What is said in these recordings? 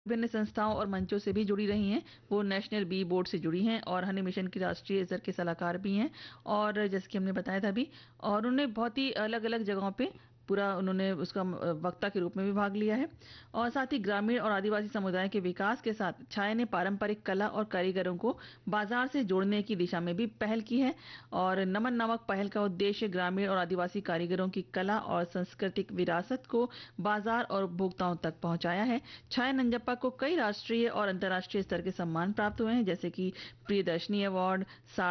विभिन्न संस्थाओं और मंचों से भी जुड़ी रही हैं। वो नेशनल बी बोर्ड से जुड़ी हैं और हनी मिशन की राष्ट्रीय स्तर के सलाहकार भी हैं। और जैसे कि हमने बताया था अभी, और उन्होंने बहुत ही अलग-अलग जगहों पे पूरा उन्होंने उसका वक्ता के रूप में भी भाग लिया है। और साथ ही ग्रामीण और आदिवासी समुदाय के विकास के साथ छाया ने पारंपरिक कला और कारीगरों को बाजार से जोड़ने की दिशा में भी पहल की है। और नमन नामक पहल का उद्देश्य ग्रामीण और आदिवासी कारीगरों की कला और सांस्कृतिक विरासत को बाजार और उपभोक्ताओं तक पहुंचाया है। छाया नंजप्पा को कई राष्ट्रीय और अंतर्राष्ट्रीय स्तर के सम्मान प्राप्त हुए हैं, जैसे कि प्रियदर्शनी अवार्ड,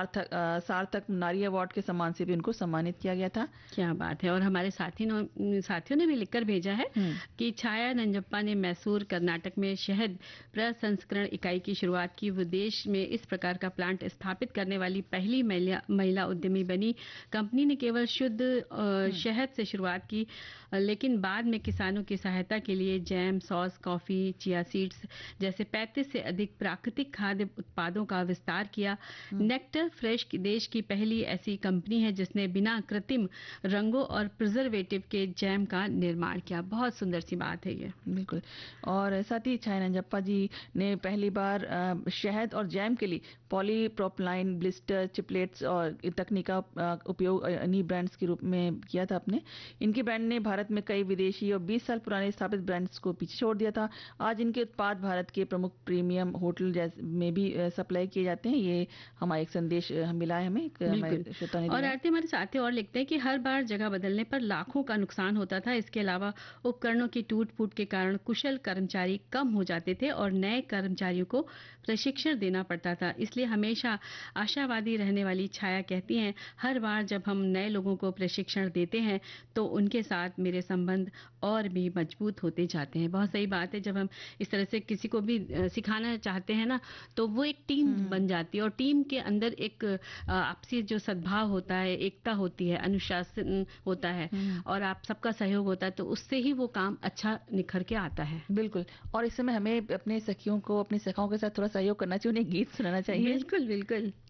सार्थक नारी अवार्ड के सम्मान से भी उनको सम्मानित किया गया था। क्या बात है। और हमारे साथियों ने भी लिखकर भेजा है कि छाया नंजप्पा ने मैसूर कर्नाटक में शहद प्रसंस्करण इकाई की शुरुआत की। वो देश में इस प्रकार का प्लांट स्थापित करने वाली पहली महिला उद्यमी बनी। कंपनी ने केवल शुद्ध शहद से शुरुआत की, लेकिन बाद में किसानों की सहायता के लिए jam, sauce, coffee, chia seeds जैसे 35 से अधिक प्राकृतिक खाद्य उत्पादों का विस्तार किया। नेक्टर फ्रेश देश की पहली ऐसी कंपनी है जिसने बिना कृत्रिम रंगों और प्रिजर्वेटिव के जैम का निर्माण किया। बहुत सुंदर सी बात है ये। बिल्कुल। और साथ ही छाया नंजप्पा जी ने पहली बार शहद और जैम के लिए पॉलीप्रोपिलाइन ब्लिस्टर चिपलेट्स और तकनीक का उपयोग अन्य ब्रांड्स के रूप में किया था अपने। इनके ब्रांड ने भारत में कई विदेशी और 20 साल पुराने स्थापित ब्रांड्स को पीछे छोड़ दिया था। आज इनके उत्पाद भारत के प्रमुख प्रीमियम होटल में भी सप्लाई किए जाते हैं। ये हमारा एक संदेश मिला है हमें, हमारे श्रोता ने और दिया। आरती हमारे साथी और लिखते हैं कि हर बार जगह बदलने पर लाखों का नुकसान होता था। इसके अलावा उपकरणों की टूट-फूट के कारण कुशल कर्मचारी कम हो जाते थे और नए कर्मचारियों को प्रशिक्षण देना पड़ता था। इसलिए हमेशा आशावादी रहने वाली छाया कहती हैं, हर बार जब हम नए लोगों को प्रशिक्षण देते हैं तो उनके साथ मेरे संबंध और भी मजबूत होते जाते हैं। बहुत सही बात है। जब हम इस तरह से किसी को भी सिखाना चाहते हैं ना, तो वो एक टीम बन जाती है और टीम के अंदर एक आपसी जो सद्भाव होता है, एकता होती है, अनुशासन होता है और आप सबका सहयोग होता है, तो उससे ही वो काम अच्छा निखर के आता है। बिल्कुल। और इस समय हमें अपने सखियों को, अपने सखाओं के साथ थोड़ा सहयोग करना चाहिए, उन्हें गीत सुनाना चाहिए। बिल्कुल, बिल्कुल।